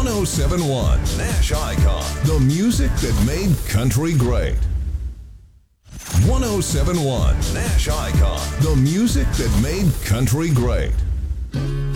1071 Nash Icon, the music that made country great. 1071 Nash Icon, the music that made country great.